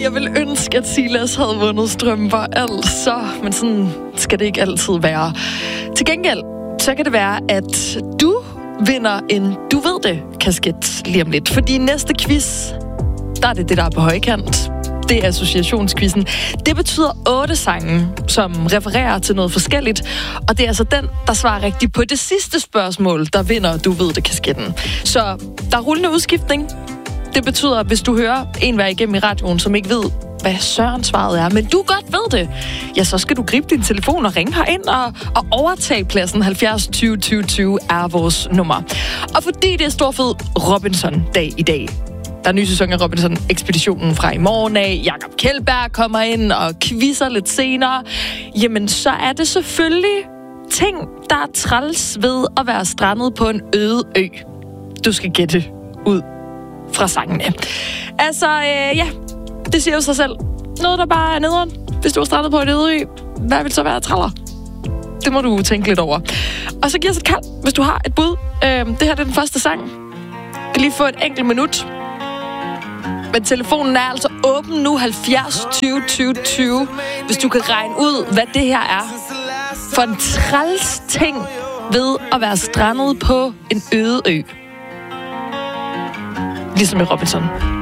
jeg vil ønske, at Silas havde vundet strømper, altså. Men sådan skal det ikke altid være. Til gengæld, så kan det være, at du vinder en Du ved det kasket lige om lidt. Fordi næste quiz, der er det, der er på højkant. Det er associationsquizzen. Det betyder 8 sange, som refererer til noget forskelligt. Og det er altså den, der svarer rigtigt på det sidste spørgsmål, der vinder Du ved det kasketten. Så der er rullende udskiftning. Det betyder, at hvis du hører en være igennem i radioen, som ikke ved, hvad Søren svaret er, men du godt ved det, ja, så skal du gribe din telefon og ringe herind og overtage pladsen. 70 20 20 20 er vores nummer. Og fordi det er storfed Robinson-dag i dag, der er ny sæson af Robinson-ekspeditionen fra i morgen af. Jakob Kjeldberg kommer ind og quizzer lidt senere. Jamen, så er det selvfølgelig ting, der er træls ved at være strandet på en øde ø. Du skal gætte ud fra sangene. Altså, ja, det siger jo sig selv. Noget, der bare er nederen. Hvis du er strandet på en øde ø, hvad vil så være traller? Det må du tænke lidt over. Og så giver os et kald, hvis du har et bud. Det her det er den første sang. Du kan lige få et enkelt minut. Men telefonen er altså åben nu, 70 20 20 20, hvis du kan regne ud, hvad det her er for en træls ting ved at være strandet på en øde ø. Ligesom i Robinson.